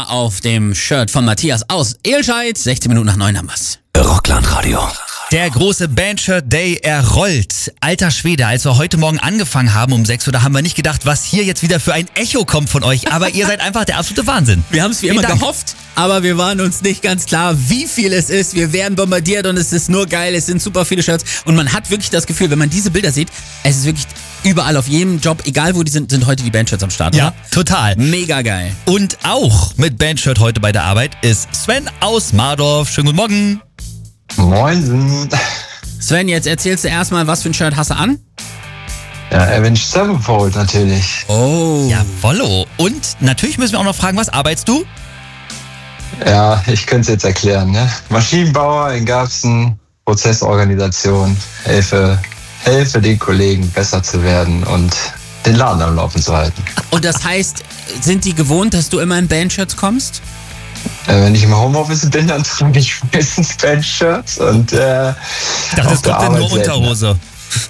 Nightmare auf dem Shirt von Matthias aus Ehlscheid. 16 Minuten nach 9 haben wir's. Rocklandradio. Der große Bandshirt Day, er rollt. Alter Schwede, als wir heute Morgen angefangen haben um 6 Uhr, da haben wir nicht gedacht, was hier jetzt wieder für ein Echo kommt von euch. Aber ihr seid einfach der absolute Wahnsinn. Wir haben es wie immer gehofft, aber wir waren uns nicht ganz klar, wie viel es ist. Wir werden bombardiert und es ist nur geil. Es sind super viele Shirts und man hat wirklich das Gefühl, wenn man diese Bilder sieht, es ist wirklich überall auf jedem Job, egal wo die sind heute die Bandshirts am Start. Ja, oder? total. Mega geil. Und auch mit Bandshirt heute bei der Arbeit ist Sven aus Mardorf. Schönen guten Morgen. Moin. Sven, jetzt erzählst du erstmal, was für ein Shirt hast du an? Ja, Avenged Sevenfold natürlich. Oh. Jawollo. Und natürlich müssen wir auch noch fragen, was arbeitest du? Ja, ich könnte es jetzt erklären. Ne? Maschinenbauer in Garbsen, Prozessorganisation, helfe den Kollegen besser zu werden und den Laden am Laufen zu halten. Und das heißt, sind die gewohnt, dass du immer in Bandshirts kommst? Wenn ich im Homeoffice bin, dann trage ich meistens Bandshirts und Ich dachte, es kommt denn nur Unterhose.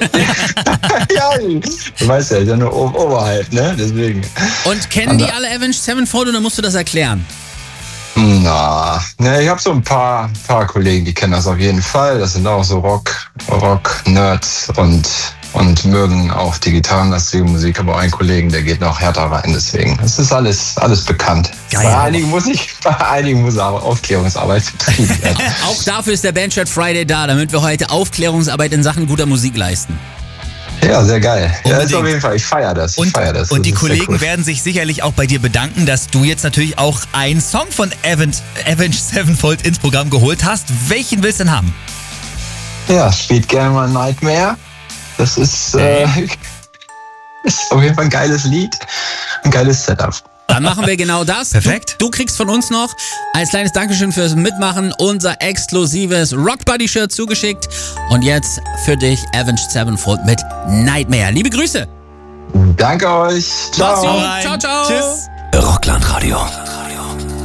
Ja, du weißt ja, ist ja nur oberhalb, ne? Deswegen. Und kennen die alle Avenged Sevenfold oder musst du das erklären? Na, ne, ich habe so ein paar Kollegen, die kennen das auf jeden Fall. Das sind auch so Rock-Nerds und mögen auch die gitarrenlastige Musik, aber ein Kollegen, der geht noch härter rein, deswegen. Es ist alles bekannt. Geil. Bei einigen muss aber Aufklärungsarbeit betrieben werden. Auch dafür ist der Bandshirt Friday da, damit wir heute Aufklärungsarbeit in Sachen guter Musik leisten. Ja, sehr geil. Ja, ist Unbedingt. auf jeden Fall, ich feiere das. Und Das die ist sehr Kollegen cool. werden sich sicherlich auch bei dir bedanken, dass du jetzt natürlich auch einen Song von Avenged Sevenfold ins Programm geholt hast. Welchen willst du denn haben? Ja, spielt gerne mal Nightmare. Das ist, ist auf jeden Fall ein geiles Lied, ein geiles Setup. Dann machen wir genau das. Perfekt. Du kriegst von uns noch als kleines Dankeschön fürs Mitmachen unser exklusives Rockbuddy-Shirt zugeschickt. Und jetzt für dich Avenged Sevenfold mit Nightmare. Liebe Grüße. Danke euch. Mach's Ciao. gut. Ciao, ciao. Tschüss. Rocklandradio.